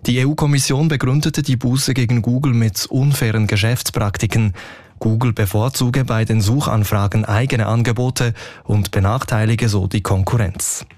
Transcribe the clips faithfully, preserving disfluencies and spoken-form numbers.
Die E U-Kommission begründete die Buße gegen Google mit unfairen Geschäftspraktiken. Google bevorzuge bei den Suchanfragen eigene Angebote und benachteilige so die Konkurrenz.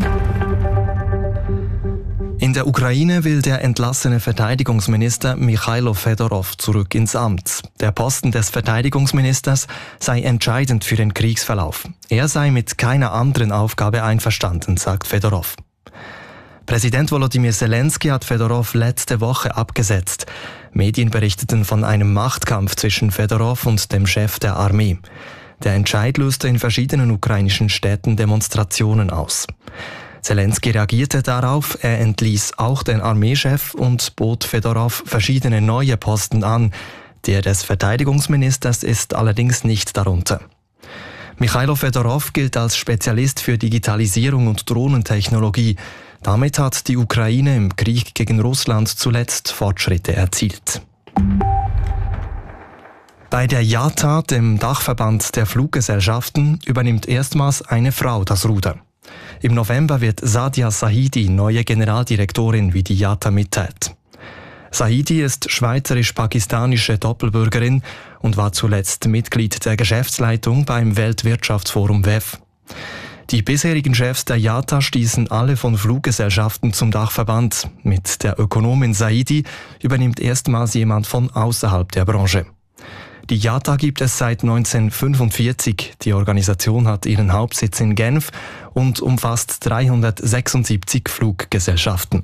In der Ukraine will der entlassene Verteidigungsminister Michailo Fedorov zurück ins Amt. Der Posten des Verteidigungsministers sei entscheidend für den Kriegsverlauf. Er sei mit keiner anderen Aufgabe einverstanden, sagt Fedorov. Präsident Volodymyr Zelensky hat Fedorov letzte Woche abgesetzt. Medien berichteten von einem Machtkampf zwischen Fedorov und dem Chef der Armee. Der Entscheid löste in verschiedenen ukrainischen Städten Demonstrationen aus. Zelensky reagierte darauf, er entließ auch den Armeechef und bot Fedorov verschiedene neue Posten an. Der des Verteidigungsministers ist allerdings nicht darunter. Michailo Fedorov gilt als Spezialist für Digitalisierung und Drohnentechnologie. Damit hat die Ukraine im Krieg gegen Russland zuletzt Fortschritte erzielt. Bei der I A T A, dem Dachverband der Fluggesellschaften, übernimmt erstmals eine Frau das Ruder. Im November wird Sadia Sahidi neue Generaldirektorin, wie die I A T A mitteilt. Sahidi ist schweizerisch-pakistanische Doppelbürgerin und war zuletzt Mitglied der Geschäftsleitung beim Weltwirtschaftsforum W E F. Die bisherigen Chefs der I A T A stießen alle von Fluggesellschaften zum Dachverband. Mit der Ökonomin Sahidi übernimmt erstmals jemand von außerhalb der Branche. Die I A T A gibt es seit neunzehnhundertfünfundvierzig. Die Organisation hat ihren Hauptsitz in Genf und umfasst dreihundertsechsundsiebzig Fluggesellschaften.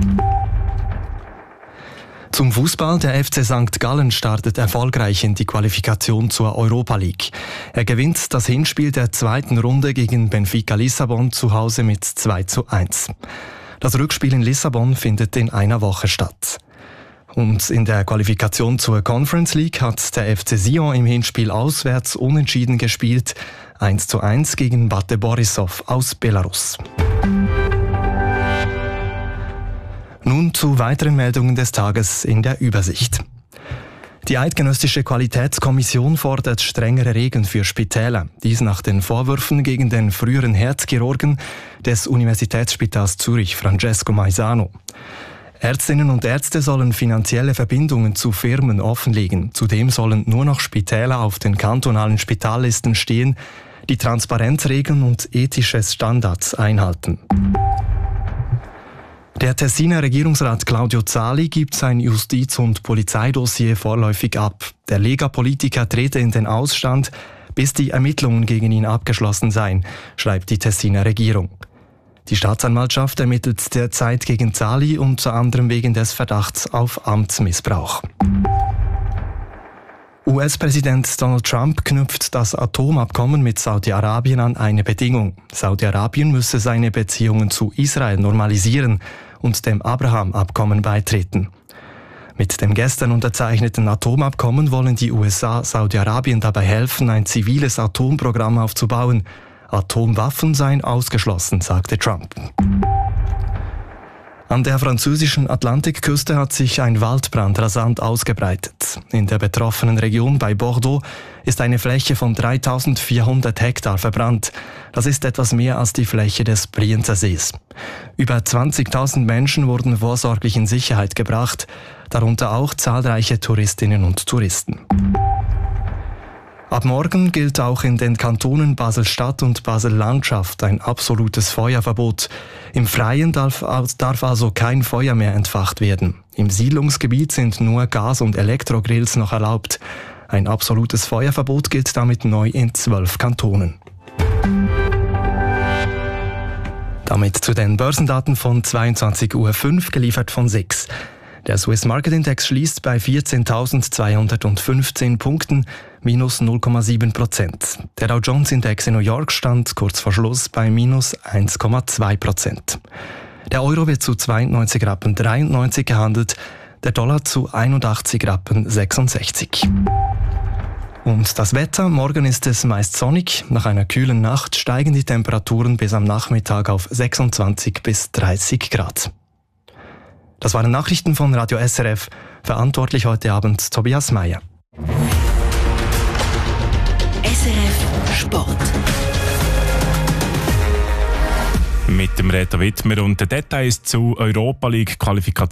Zum Fußball. Der F C Sankt Gallen startet erfolgreich in die Qualifikation zur Europa League. Er gewinnt das Hinspiel der zweiten Runde gegen Benfica Lissabon zu Hause mit zwei zu eins. Das Rückspiel in Lissabon findet in einer Woche statt. Und in der Qualifikation zur Conference League hat der F C Sion im Hinspiel auswärts unentschieden gespielt. eins zu eins gegen Bate Borisov aus Belarus. Nun zu weiteren Meldungen des Tages in der Übersicht. Die Eidgenössische Qualitätskommission fordert strengere Regeln für Spitäler. Dies nach den Vorwürfen gegen den früheren Herzchirurgen des Universitätsspitals Zürich, Francesco Maisano. Ärztinnen und Ärzte sollen finanzielle Verbindungen zu Firmen offenlegen. Zudem sollen nur noch Spitäler auf den kantonalen Spitallisten stehen, die Transparenzregeln und ethische Standards einhalten. Der Tessiner Regierungsrat Claudio Zali gibt sein Justiz- und Polizeidossier vorläufig ab. Der Lega-Politiker trete in den Ausstand, bis die Ermittlungen gegen ihn abgeschlossen seien, schreibt die Tessiner Regierung. Die Staatsanwaltschaft ermittelt derzeit gegen Zali unter anderem wegen des Verdachts auf Amtsmissbrauch. U S-Präsident Donald Trump knüpft das Atomabkommen mit Saudi-Arabien an eine Bedingung. Saudi-Arabien müsse seine Beziehungen zu Israel normalisieren und dem Abraham-Abkommen beitreten. Mit dem gestern unterzeichneten Atomabkommen wollen die U S A Saudi-Arabien dabei helfen, ein ziviles Atomprogramm aufzubauen. Atomwaffen seien ausgeschlossen, sagte Trump. An der französischen Atlantikküste hat sich ein Waldbrand rasant ausgebreitet. In der betroffenen Region bei Bordeaux ist eine Fläche von dreitausendvierhundert Hektar verbrannt. Das ist etwas mehr als die Fläche des Brienzer Sees. Über zwanzigtausend Menschen wurden vorsorglich in Sicherheit gebracht, darunter auch zahlreiche Touristinnen und Touristen. Ab morgen gilt auch in den Kantonen Basel-Stadt und Basel-Landschaft ein absolutes Feuerverbot. Im Freien darf, darf also kein Feuer mehr entfacht werden. Im Siedlungsgebiet sind nur Gas- und Elektrogrills noch erlaubt. Ein absolutes Feuerverbot gilt damit neu in zwölf Kantonen. Damit zu den Börsendaten von zweiundzwanzig Uhr fünf, geliefert von S I X. Der Swiss Market Index schließt bei vierzehntausendzweihundertfünfzehn Punkten, minus null Komma sieben Prozent. Der Dow Jones Index in New York stand kurz vor Schluss bei minus eins Komma zwei Prozent. Der Euro wird zu zweiundneunzig Rappen dreiundneunzig gehandelt, der Dollar zu einundachtzig Rappen sechsundsechzig. Und das Wetter: Morgen ist es meist sonnig. Nach einer kühlen Nacht steigen die Temperaturen bis am Nachmittag auf sechsundzwanzig bis dreißig Grad. Das waren Nachrichten von Radio S R F. Verantwortlich heute Abend Tobias Meyer. S R F Sport. Mit dem Reto Wittmer und den Details zu Europa League Qualifikation.